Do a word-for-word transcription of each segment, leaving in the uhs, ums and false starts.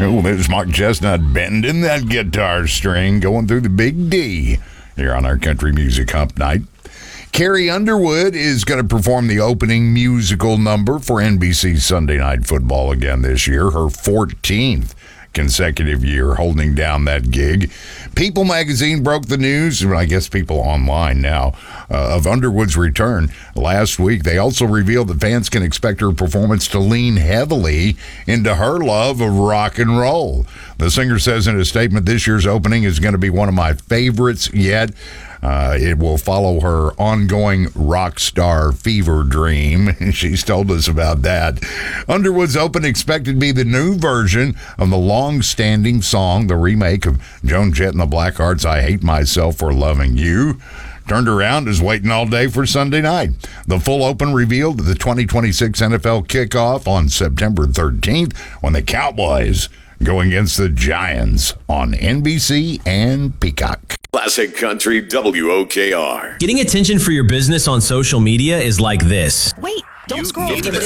Oh, there's Mark Chestnut bending that guitar string, going through the big D here on our Country Music Hump Night. Carrie Underwood is going to perform the opening musical number for N B C Sunday Night Football again this year, her fourteenth consecutive year holding down that gig. People magazine broke the news, and I guess People online now, uh, of Underwood's return last week. They also revealed that fans can expect her performance to lean heavily into her love of rock and roll. The singer says in a statement, this year's opening is going to be one of my favorites yet. Uh, it will follow her ongoing rock star fever dream. She's told us about that. Underwood's Open expected to be the new version of the long-standing song, the remake of Joan Jett and the Blackhearts' I Hate Myself for Loving You. Turned Around is waiting all day for Sunday night. The full Open revealed at the twenty twenty-six N F L kickoff on September thirteenth when the Cowboys go against the Giants on N B C and Peacock. Classic Country W O K R. Getting attention for your business on social media is like this. Wait, don't scroll.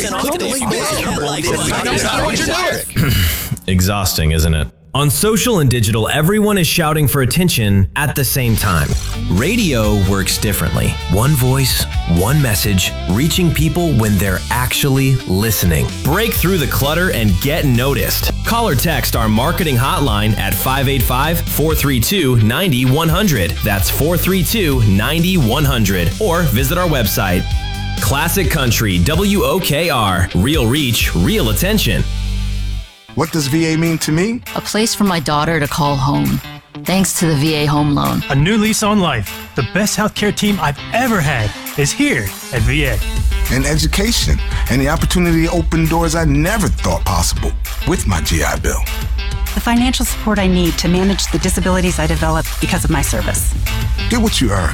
Exhausting, isn't it? On social and digital, everyone is shouting for attention at the same time. Radio works differently. One voice, one message, reaching people when they're actually listening. Break through the clutter and get noticed. Call or text our marketing hotline at five eight five, four three two, nine one zero zero. That's four three two, nine one zero zero. Or visit our website. Classic Country W O K R. Real reach, real attention. What does V A mean to me? A place for my daughter to call home, thanks to the V A Home Loan. A new lease on life. The best healthcare team I've ever had is here at V A. And education, and the opportunity to open doors I never thought possible with my G I Bill. The financial support I need to manage the disabilities I developed because of my service. Get what you earn